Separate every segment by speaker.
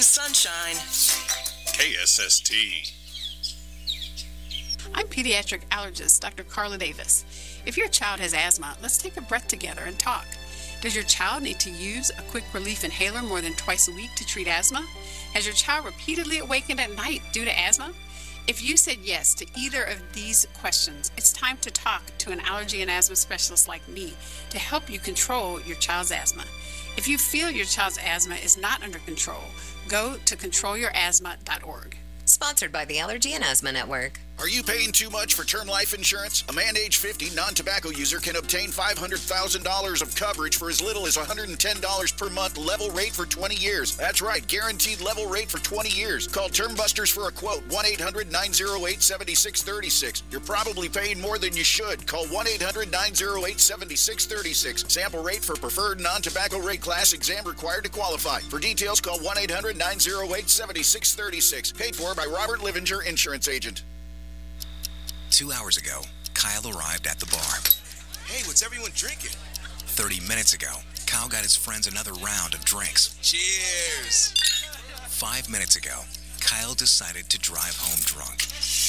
Speaker 1: Sunshine.
Speaker 2: KSST.
Speaker 3: I'm pediatric allergist Dr. Carla Davis. If your child has asthma, let's take a breath together and talk. Does your child need to use a quick relief inhaler more than twice a week to treat asthma? Has your child repeatedly awakened at night due to asthma? If you said yes to either of these questions, it's time to talk to an allergy and asthma specialist like me to help you control your child's asthma. If you feel your child's asthma is not under control, go to controlyourasthma.org.
Speaker 4: Sponsored by the Allergy and Asthma Network.
Speaker 5: Are you paying too much for term life insurance? A man age 50 non-tobacco user can obtain $500,000 of coverage for as little as $110 per month, level rate for 20 years. That's right, guaranteed level rate for 20 years. Call Term Busters for a quote, 1-800-908-7636. You're probably paying more than you should. Call 1-800-908-7636. Sample rate for preferred non-tobacco rate class, exam required to qualify. For details, call 1-800-908-7636. Paid for by Robert Livinger, Insurance Agent.
Speaker 6: 2 hours ago, Kyle arrived at the bar.
Speaker 2: Hey, what's everyone drinking?
Speaker 6: 30 minutes ago, Kyle got his friends another round of drinks.
Speaker 2: Cheers!
Speaker 6: 5 minutes ago, Kyle decided to drive home drunk.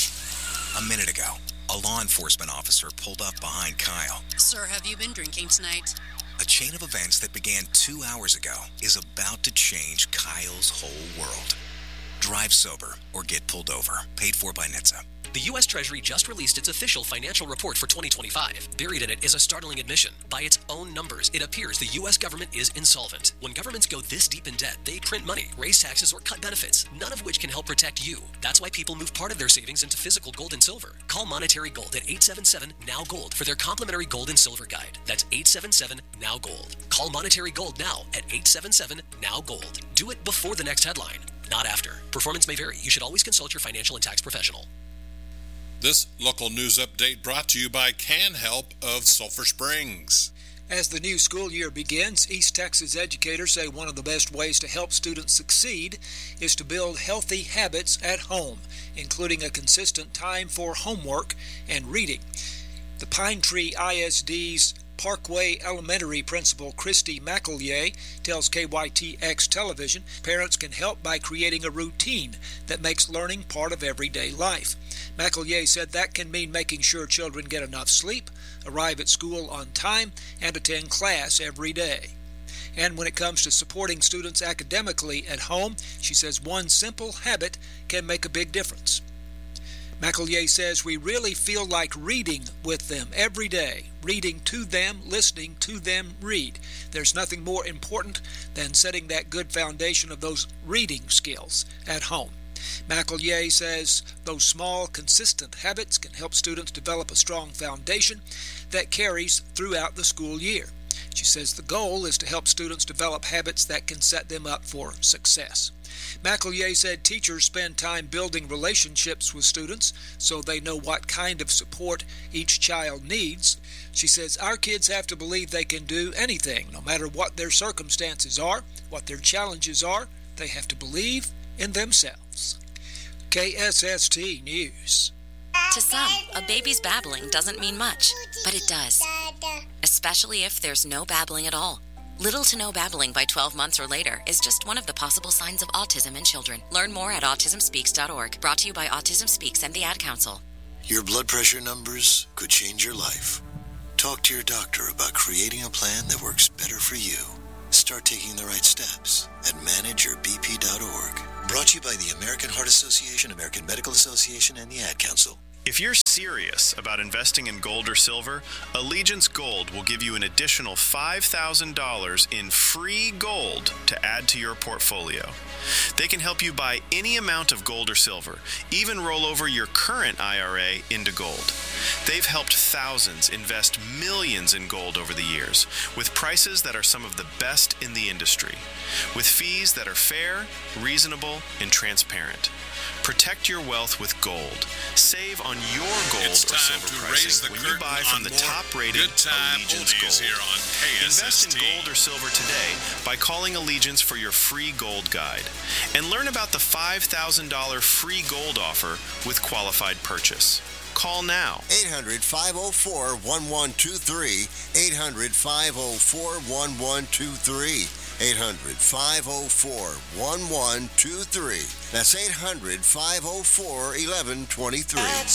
Speaker 6: A minute ago, a law enforcement officer pulled up behind Kyle.
Speaker 7: Sir, have you been drinking tonight?
Speaker 6: A chain of events that began 2 hours ago is about to change Kyle's whole world. Drive sober or get pulled over. Paid for by NHTSA.
Speaker 8: The U.S. Treasury just released its official financial report for 2025. Buried in it is a startling admission. By its own numbers, it appears the U.S. government is insolvent. When governments go this deep in debt, they print money, raise taxes, or cut benefits, none of which can help protect you. That's why people move part of their savings into physical gold and silver. Call Monetary Gold at 877-NOW-GOLD for their complimentary gold and silver guide. That's 877-NOW-GOLD. Call Monetary Gold now at 877-NOW-GOLD. Do it before the next headline, not after. Performance may vary. You should always consult your financial and tax professional.
Speaker 2: This local news update brought to you by Can Help of Sulphur Springs.
Speaker 9: As the new school year begins, East Texas educators say one of the best ways to help students succeed is to build healthy habits at home, including a consistent time for homework and reading. The Pine Tree ISD's Parkway Elementary Principal Christy McEllier tells KYTX Television parents can help by creating a routine that makes learning part of everyday life. McEllier said that can mean making sure children get enough sleep, arrive at school on time, and attend class every day. And when it comes to supporting students academically at home, she says one simple habit can make a big difference. McEllier says we really feel like reading with them every day, reading to them, listening to them read. There's nothing more important than setting that good foundation of those reading skills at home. McEllier says those small, consistent habits can help students develop a strong foundation that carries throughout the school year. She says the goal is to help students develop habits that can set them up for success. McEllier said teachers spend time building relationships with students so they know what kind of support each child needs. She says our kids have to believe they can do anything, no matter what their circumstances are, what their challenges are. They have to believe in themselves. KSST News.
Speaker 10: To some, a baby's babbling doesn't mean much, but it does. Especially if there's no babbling at all. Little to no babbling by 12 months or later is just one of the possible signs of autism in children. Learn more at autismspeaks.org. Brought to you by Autism Speaks and the Ad Council.
Speaker 11: Your blood pressure numbers could change your life. Talk to your doctor about creating a plan that works better for you. Start taking the right steps at manageyourbp.org. Brought to you by the American Heart Association, American Medical Association, and the Ad Council.
Speaker 12: If you're serious about investing in gold or silver, Allegiance Gold will give you an additional $5,000 in free gold to add to your portfolio. They can help you buy any amount of gold or silver, even roll over your current IRA into gold. They've helped thousands invest millions in gold over the years, with prices that are some of the best in the industry, with fees that are fair, reasonable, and transparent. Protect your wealth with gold. Save on your gold or silver pricing when you buy from the top-rated Allegiance Gold. Invest in gold or silver today by calling Allegiance for your free gold guide. And learn about the $5,000 free gold offer with qualified purchase. Call now.
Speaker 11: 800-504-1123. 800-504-1123.
Speaker 1: 800-504-1123. That's 800-504-1123.